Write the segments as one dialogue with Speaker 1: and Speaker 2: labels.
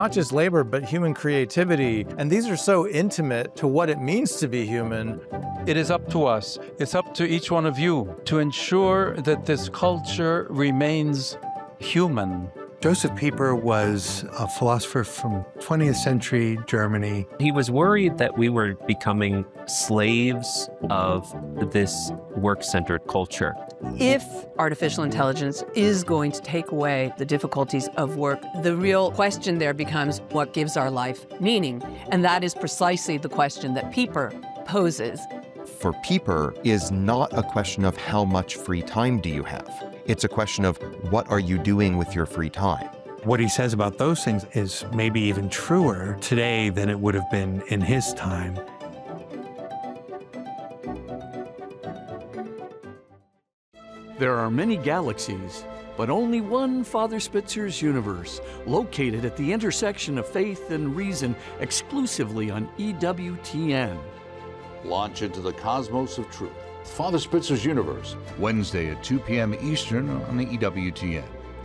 Speaker 1: not just labor, but human creativity. And these are so intimate to what it means to be human.
Speaker 2: It is up to us, it's up to each one of you to ensure that this culture remains human.
Speaker 3: Joseph Pieper was a philosopher from 20th century Germany.
Speaker 4: He was worried that we were becoming slaves of this work-centered culture.
Speaker 5: If artificial intelligence is going to take away the difficulties of work, the real question there becomes what gives our life meaning? And that is precisely the question that Pieper poses.
Speaker 6: For Pieper is not a question of how much free time do you have. It's a question of what are you doing with your free time.
Speaker 3: What he says about those things is maybe even truer today than it would have been in his time.
Speaker 7: There are many galaxies, but only one Father Spitzer's universe, located at the intersection of faith and reason, exclusively on EWTN.
Speaker 8: Launch into the cosmos of truth. Father Spitzer's Universe, Wednesday at 2 p.m. Eastern on the EWTN.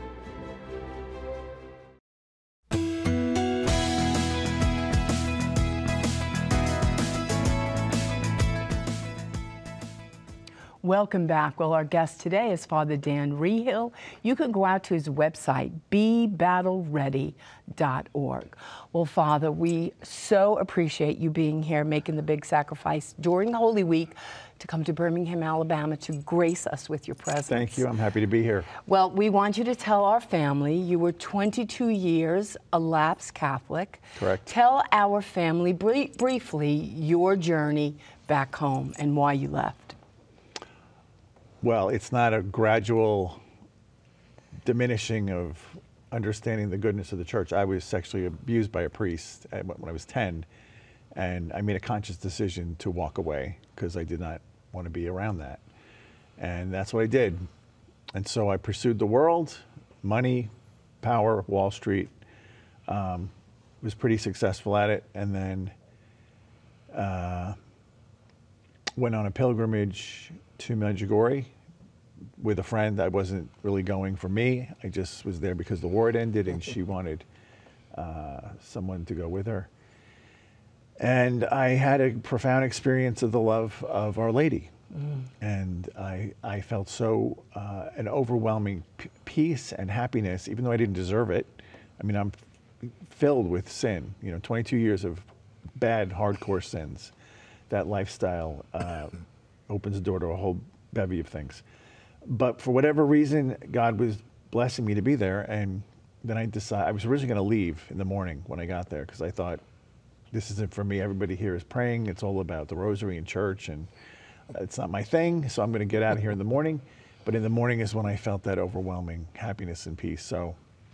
Speaker 9: Welcome back. Well, our guest today is Father Dan Reehil. You can go out to his website, bebattleready.org. Well, Father, we so appreciate you being here, making the big sacrifice during the Holy Week to come to Birmingham, Alabama, to grace us with your presence.
Speaker 10: Thank you. I'm happy to be here.
Speaker 9: Well, we want you to tell our family you were 22 years a lapsed Catholic.
Speaker 10: Correct.
Speaker 9: Tell our family briefly your journey back home and why you left.
Speaker 10: Well, it's not a gradual diminishing of understanding the goodness of the church. I was sexually abused by a priest when I was 10, and I made a conscious decision to walk away because I did not want to be around that. And that's what I did. And so I pursued the world, money, power, Wall Street, was pretty successful at it, and then went on a pilgrimage to Medjugorje with a friend. I wasn't really going for me. I just was there because the war had ended and she wanted someone to go with her. And I had a profound experience of the love of Our Lady. And I felt so an overwhelming peace and happiness, even though I didn't deserve it. I mean, I'm filled with sin, 22 years of bad, hardcore sins. That lifestyle opens the door to a whole bevy of things. But for whatever reason, God was blessing me to be there. And then I decided, I was originally going to leave in the morning when I got there because I thought, this isn't for me. Everybody here is praying. It's all about the rosary and church, and it's not my thing. So I'm going to get out of here in the morning. But in the morning is when I felt that overwhelming happiness and peace. So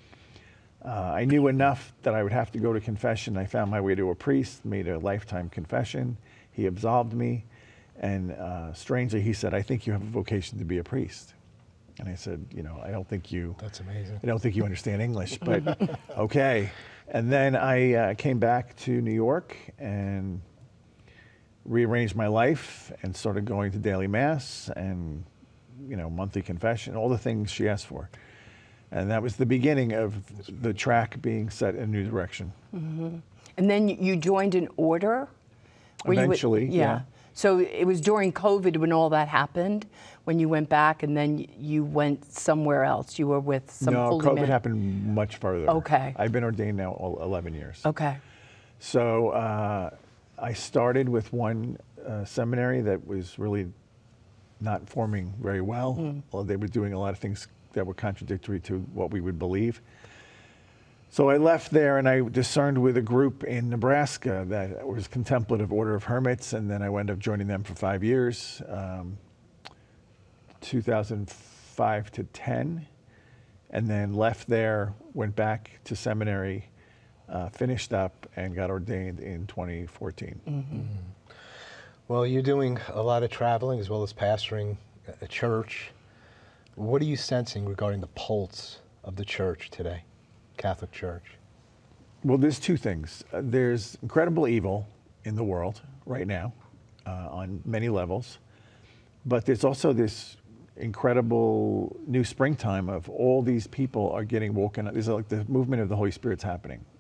Speaker 10: I knew enough that I would have to go to confession. I found my way to a priest, made a lifetime confession. He absolved me. And strangely, he said, I think you have a vocation to be a priest. And I said, I don't think you...
Speaker 11: That's amazing.
Speaker 10: I don't think you understand English, but okay. And then I came back to New York and rearranged my life and started going to daily mass and, monthly confession, all the things she asked for. And that was the beginning of the track being set in a new direction.
Speaker 9: Mm-hmm. And then you joined an order?
Speaker 10: Eventually, yeah.
Speaker 9: So it was during COVID when all that happened, when you went back, and then you went somewhere else. You were with some holy men.
Speaker 10: No, COVID happened much further.
Speaker 9: Okay.
Speaker 10: I've been ordained now 11 years.
Speaker 9: Okay.
Speaker 10: So I started with one seminary that was really not forming very well. Well, they were doing a lot of things that were contradictory to what we would believe. So I left there and I discerned with a group in Nebraska that was Contemplative Order of Hermits, and then I wound up joining them for 5 years, 2005 to 10, and then left there, went back to seminary, finished up, and got ordained in 2014.
Speaker 11: Mm-hmm. Well, you're doing a lot of traveling as well as pastoring a church. What are you sensing regarding the pulse of the church today? Catholic Church?
Speaker 10: Well, there's two things. There's incredible evil in the world right now on many levels, but there's also this incredible new springtime of all these people are getting woken up. There's like the movement of the Holy Spirit's happening.